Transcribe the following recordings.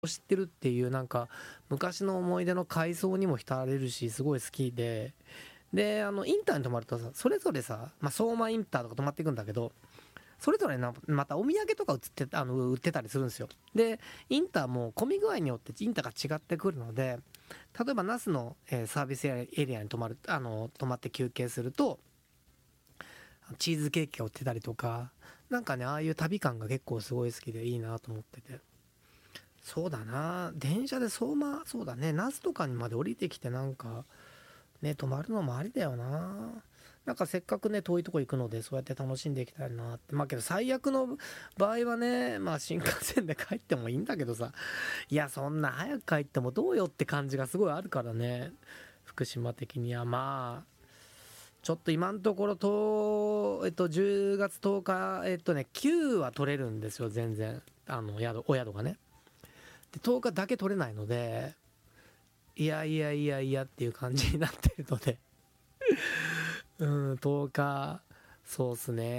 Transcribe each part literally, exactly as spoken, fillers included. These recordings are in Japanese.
知ってるっていうなんか昔の思い出の回想にも浸れるし、すごい好きで、であのインターに泊まるとさ、それぞれさ、まあ、相馬インターとか泊まっていくんだけど、それぞれなまたお土産とか売ってあの売ってたりするんですよ。でインターも混み具合によってインターが違ってくるので、例えば那須の、えーサービスエリアに泊まるあの泊まって休憩するとチーズケーキが売ってたりとか、なんかね、ああいう旅感が結構すごい好きでいいなと思ってて。そうだな、電車で相馬、そうだね、那須とかにまで降りてきてなんかね泊まるのもありだよな。なんかせっかくね遠いとこ行くので、そうやって楽しんでいきたいなって。まあけど最悪の場合はね、まあ新幹線で帰ってもいいんだけどさ、いやそんな早く帰ってもどうよって感じがすごいあるからね、福島的には。まあちょっと今のところと、えっと、じゅうがつとおか、えっとね、きゅうは取れるんですよ、全然。あの、宿、お宿がね。で、とおかだけ取れないので、いやいやいやいやっていう感じになってるので、うん、とおか、そうっすね、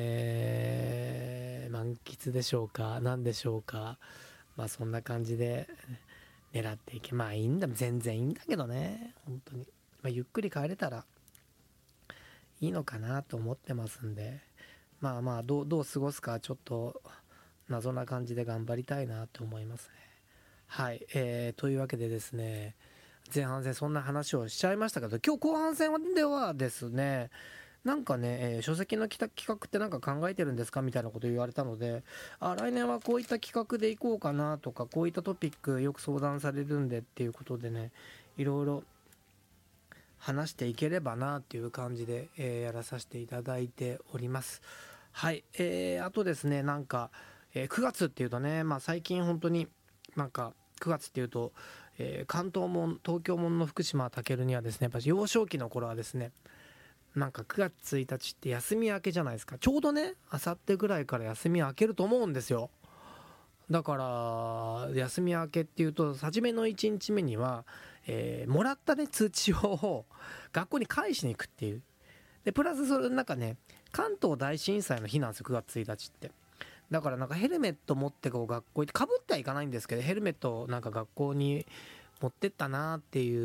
えー、満喫でしょうか、なんでしょうか。まあそんな感じで狙っていけ、まあいいんだ、全然いいんだけどね、本当に。まあ、ゆっくり帰れたらいいのかなと思ってますんで、まあまあどう、どう過ごすかちょっと謎な感じで頑張りたいなと思いますね。はい、えー、というわけでですね、前半戦そんな話をしちゃいましたけど、今日後半戦ではですね、なんかね、えー書籍の企画ってなんか考えてるんですかみたいなこと言われたので、あ、来年はこういった企画でいこうかなとか、こういったトピックよく相談されるんでっていうことでね、いろいろ話していければなっていう感じで、えーやらさせていただいております。はい、えー、あとですね、なんか、えーくがつっていうとね、まあ最近本当になんかくがつっていうと、えー関東門、東京門の福島健にはですね、やっぱり幼少期の頃はですね、なんかくがつついたちって休み明けじゃないですか。ちょうどね、あさってぐらいから休み明けると思うんですよ。だから休み明けっていうと初めのいちにちめには、えーもらったね通知表を学校に返しに行くっていう。でプラスそれなんかね、関東大震災の日なんですよ、くがつついたちって。だからなんかヘルメット持ってこう学校行って、かぶってはいかないんですけど、ヘルメットをなんか学校に持ってったなっていう、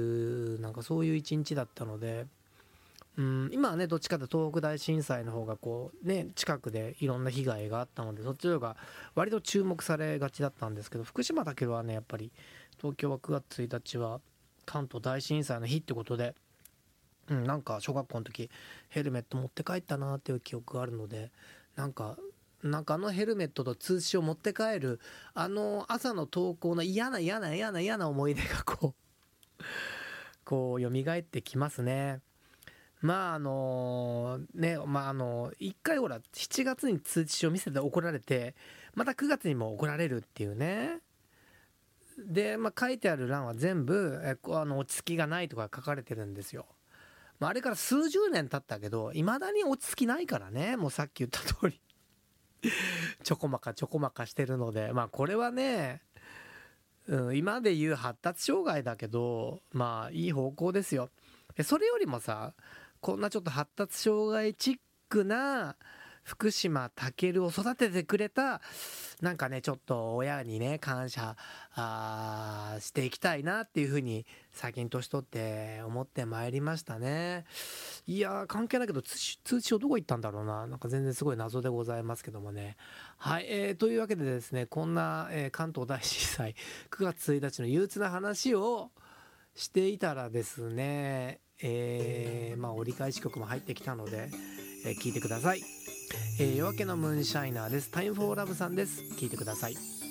なんかそういう一日だったので、うん、今はねどっちかというと東北大震災の方がこうね近くでいろんな被害があったので、そっちの方が割と注目されがちだったんですけど、福島だけはねやっぱり東京はくがつついたちは関東大震災の日ってことで、うん、なんか小学校の時ヘルメット持って帰ったなっていう記憶があるので、なんかなんかあのヘルメットと通知を持って帰るあの朝の登校の嫌な嫌な嫌な嫌な思い出がこうこう蘇ってきますね。まああのね、まああの一回ほらしちがつに通知書を見せて怒られて、またくがつにも怒られるっていうね。で、まあ、書いてある欄は全部えこうあの落ち着きがないとか書かれてるんですよ。まあ、あれから数十年経ったけどいまだに落ち着きないからね、もうさっき言った通りちょこまかちょこまかしてるので、まあこれはね、うん、今で言う発達障害だけど、まあいい方向ですよ。でそれよりもさ、こんなちょっと発達障害チックな福島健を育ててくれた、なんかねちょっと親にね感謝あーしていきたいなっていうふうに最近年取って思ってまいりましたね。いやー関係ないけど通知通知書どこ行ったんだろうな、なんか全然すごい謎でございますけどもね。はい、えー、というわけでですね、こんな、えー関東大震災くがつついたちの憂鬱な話をしていたらですね、えー、まあ折り返し曲も入ってきたので、えー聞いてください。えー夜明けのムーンシャイナーです。タイムフォーラブさんです。聞いてください。